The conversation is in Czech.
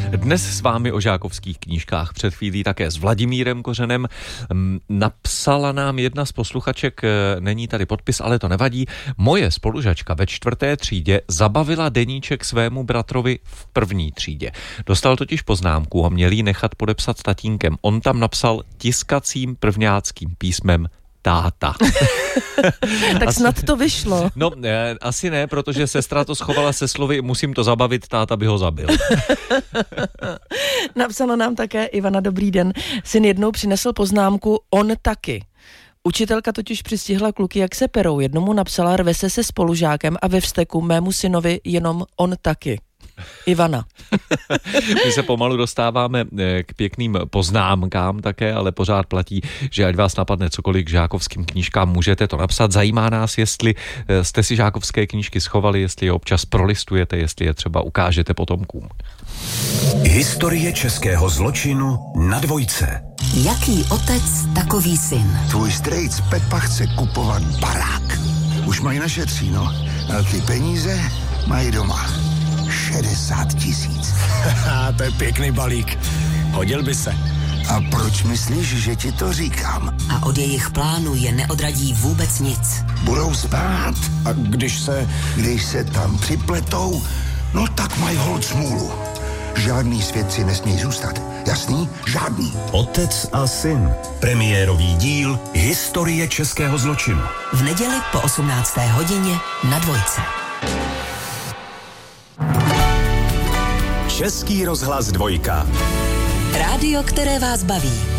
Dnes s vámi o žákovských knížkách, před chvílí také s Vladimírem Kořenem. Napsala nám jedna z posluchaček, není tady podpis, ale to nevadí. Moje spolužačka ve 4. třídě zabavila deníček svému bratrovi v 1. třídě. Dostal totiž poznámku a měl ji nechat podepsat s tatínkem. On tam napsal tiskacím prvňáckým písmem táta. Tak snad to vyšlo. No, asi ne, protože sestra to schovala se slovy musím to zabavit, táta by ho zabil. Napsala nám také Ivana, dobrý den. Syn jednou přinesl poznámku on taky. Učitelka totiž přistihla kluky, jak se perou. Jednomu napsala rve se spolužákem a ve vzteku mému synovi jenom on taky. Ivana. My se pomalu dostáváme k pěkným poznámkám také, ale pořád platí, že ať vás napadne cokoliv k žákovským knížkám, můžete to napsat. Zajímá nás, jestli jste si žákovské knížky schovali, jestli je občas prolistujete, jestli je třeba ukážete potomkům. Historie českého zločinu na Dvojce. Jaký otec, takový syn. Tvůj strejc Pepa chce kupovat barák. Už mají našetříno, a ty peníze mají doma. 60 000. To je pěkný balík. Hodil by se. A proč myslíš, že ti to říkám? A od jejich plánu je neodradí vůbec nic. Budou spát. A když se tam připletou, no tak mají holt smůlu. Žádný svědci nesmí zůstat. Jasný? Žádný. Otec a syn. Premiérový díl Historie českého zločinu. V neděli po 18. hodině na Dvojce. Český rozhlas 2. Rádio, které vás baví.